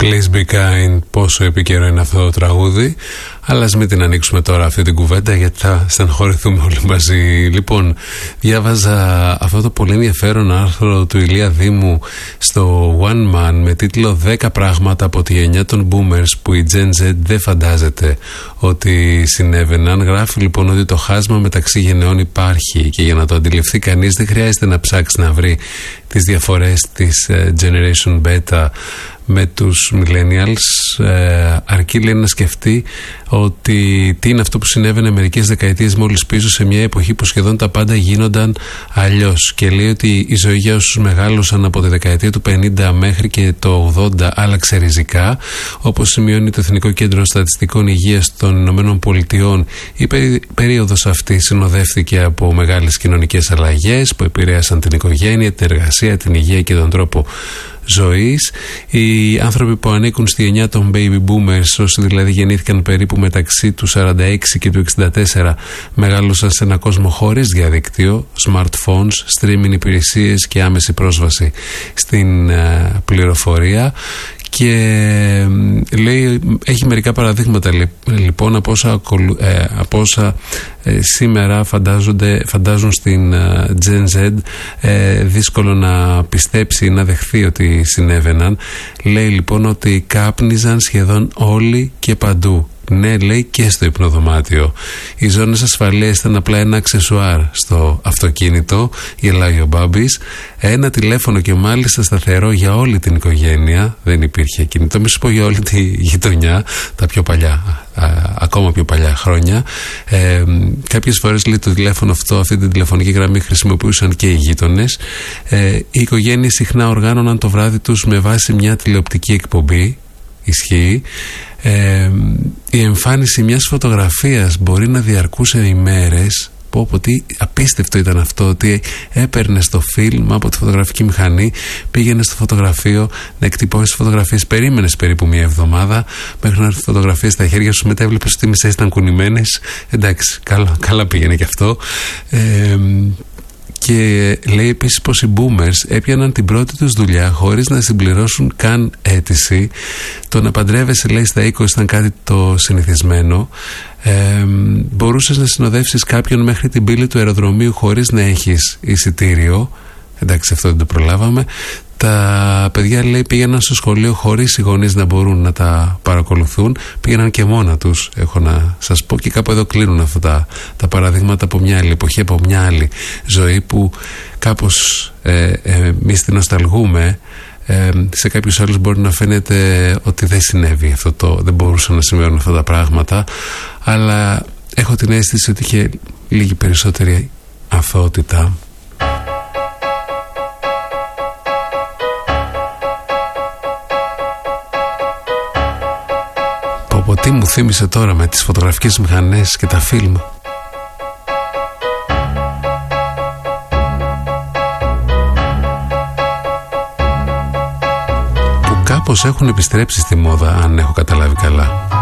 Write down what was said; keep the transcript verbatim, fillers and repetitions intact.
Please be kind, πόσο επίκαιρο είναι αυτό το τραγούδι. Αλλά ας μην την ανοίξουμε τώρα αυτή την κουβέντα, γιατί θα στεναχωρηθούμε όλοι μαζί. Λοιπόν, διάβαζα αυτό το πολύ ενδιαφέρον άρθρο του Ηλία Δήμου στο One Man με τίτλο δέκα πράγματα από τη γενιά των Boomers που η Gen Z δεν φαντάζεται ότι συνέβαιναν. Γράφει λοιπόν ότι το χάσμα μεταξύ γενεών υπάρχει και για να το αντιληφθεί κανείς δεν χρειάζεται να ψάξει να βρει τις διαφορές της Generation Beta με τους millennials, ε, αρκεί λέει να σκεφτεί ότι τι είναι αυτό που συνέβαινε μερικές δεκαετίες μόλις πίσω σε μια εποχή που σχεδόν τα πάντα γίνονταν αλλιώς, και λέει ότι η ζωή για όσους μεγάλωσαν από τη δεκαετία του πενήντα μέχρι και το ογδόντα άλλαξε ριζικά. Όπως σημειώνει το Εθνικό Κέντρο Στατιστικών Υγείας των Ηνωμένων Πολιτειών, η περίοδος αυτή συνοδεύτηκε από μεγάλες κοινωνικές αλλαγές που επηρέασαν την οικογένεια, την εργασία, την υγεία και τον τρόπο ζωής. Οι άνθρωποι που ανήκουν στη γενιά των baby boomers, όσοι δηλαδή γεννήθηκαν περίπου μεταξύ του σαράντα έξι και του εξήντα τέσσερα, μεγάλωσαν σε ένα κόσμο χωρίς διαδίκτυο, smartphones, streaming υπηρεσίες και άμεση πρόσβαση στην uh, πληροφορία. Και λέει, έχει μερικά παραδείγματα λοιπόν από όσα, ε, από όσα ε, σήμερα φαντάζονται, φαντάζουν στην ε, Gen Z ε, δύσκολο να πιστέψει ή να δεχθεί ότι συνέβαιναν. Λέει λοιπόν ότι κάπνιζαν σχεδόν όλοι και παντού. Ναι, λέει, και στο υπνοδωμάτιο. Οι ζώνες ασφαλείας ήταν απλά ένα αξεσουάρ στο αυτοκίνητο, γελάει ο Μπάμπης. Ένα τηλέφωνο και μάλιστα σταθερό για όλη την οικογένεια. Δεν υπήρχε κινητό, μη σου πω για όλη τη γειτονιά, τα πιο παλιά, α, ακόμα πιο παλιά χρόνια. Ε, κάποιες φορές λέει το τηλέφωνο αυτό, αυτή την τηλεφωνική γραμμή χρησιμοποιούσαν και οι γείτονες. Ε, οι οικογένειες συχνά οργάνωναν το βράδυ τους με βάση μια τηλεοπτική εκπομπή. Ισχύει. Ε, η εμφάνιση μιας φωτογραφίας μπορεί να διαρκούσε ημέρες. Πω πω, τι απίστευτο ήταν αυτό, ότι έπαιρνες το φιλμ από τη φωτογραφική μηχανή, πήγαινες στο φωτογραφείο να εκτυπώσεις φωτογραφίες, περίμενες περίπου μια εβδομάδα μέχρι να έρθουν φωτογραφίες στα χέρια σου, μετά έβλεπες ότι οι μισές ήταν κουνημένες. Εντάξει, καλά, καλά πήγαινε και αυτό. Ε, Και λέει επίσης πως οι boomers έπιαναν την πρώτη τους δουλειά χωρίς να συμπληρώσουν καν αίτηση. Το να παντρεύεσαι, λέει, στα είκοσι ήταν κάτι το συνηθισμένο. Ε, μπορούσες να συνοδεύσεις κάποιον μέχρι την πύλη του αεροδρομίου χωρίς να έχεις εισιτήριο. Εντάξει, αυτό δεν το προλάβαμε. Τα παιδιά, λέει, πήγαιναν στο σχολείο χωρίς οι γονείς να μπορούν να τα παρακολουθούν. Πήγαιναν και μόνα τους, έχω να σας πω, και κάπου εδώ κλείνουν αυτά τα, τα παραδείγματα από μια άλλη εποχή, από μια άλλη ζωή που κάπως ε, ε, εμείς την νοσταλγούμε. Ε, σε κάποιους άλλους μπορεί να φαίνεται ότι δεν συνέβη αυτό το, δεν μπορούσαν να συμβαίνουν αυτά τα πράγματα, αλλά έχω την αίσθηση ότι είχε λίγη περισσότερη αθωότητα. Από τι μου θύμισε τώρα με τις φωτογραφικές μηχανές και τα φιλμ. Που κάπως έχουν επιστρέψει στη μόδα, αν έχω καταλάβει καλά.